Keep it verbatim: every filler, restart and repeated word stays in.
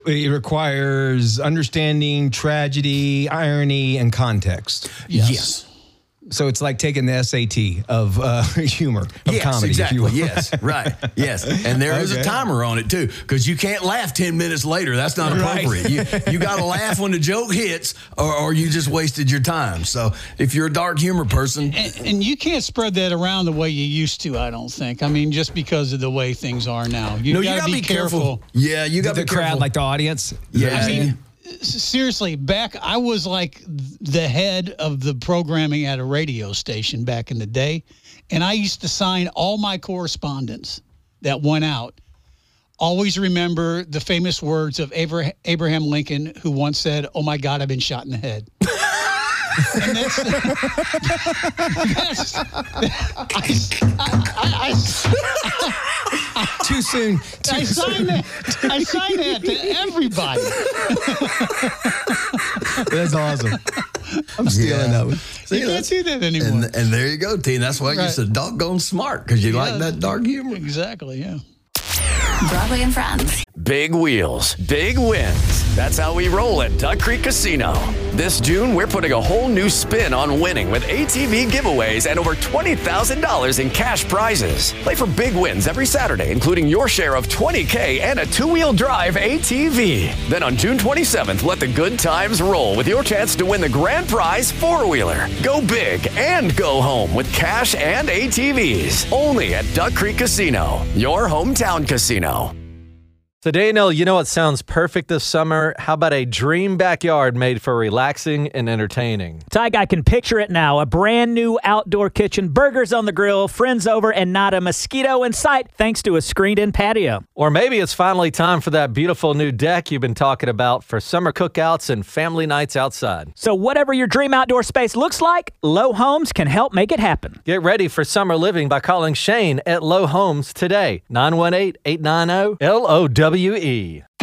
It requires understanding tragedy, irony, and context. Yes. yes. So it's like taking the S A T of uh, humor, of yes, comedy, exactly. if you will. Yes, right. Yes. And there is Okay. a timer on it, too, because you can't laugh ten minutes later. That's not appropriate. Right. You, you got to laugh when the joke hits or, or you just wasted your time. So if you're a dark humor person. And, and you can't spread that around the way you used to, I don't think. I mean, just because of the way things are now. You no, got you to gotta be, be careful. careful. Yeah, you got to The be careful. crowd, like the audience. Yeah. I mean, seriously, back I was like the head of the programming at a radio station back in the day, and I used to sign all my correspondence that went out. Always remember the famous words of Abra- Abraham Lincoln, who once said, "Oh my God, I've been shot in the head." And that's, that's I, I, I, I, Too soon. Too I signed that. I signed that to everybody. That's awesome. I'm stealing Yeah. that one. See, You can't that's- do that anymore. And, and there you go, T. That's why you're Right. so doggone smart, because you Yeah. like that dark humor. Exactly, yeah. Broadway and Friends. Big wheels, big wins. That's how we roll at Duck Creek Casino. This June, we're putting a whole new spin on winning with A T V giveaways and over twenty thousand dollars in cash prizes. Play for big wins every Saturday, including your share of twenty K and a two-wheel drive A T V. Then on June twenty-seventh, let the good times roll with your chance to win the grand prize four-wheeler. Go big and go home with cash and A T Vs. Only at Duck Creek Casino, your hometown casino. So Daniel, you know what sounds perfect this summer? How about a dream backyard made for relaxing and entertaining? Tyke, I can picture it now. A brand new outdoor kitchen, burgers on the grill, friends over, and not a mosquito in sight thanks to a screened-in patio. Or maybe it's finally time for that beautiful new deck you've been talking about for summer cookouts and family nights outside. So whatever your dream outdoor space looks like, Low Homes can help make it happen. Get ready for summer living by calling Shane at Low Homes today. nine one eight, eight nine zero, L O W E.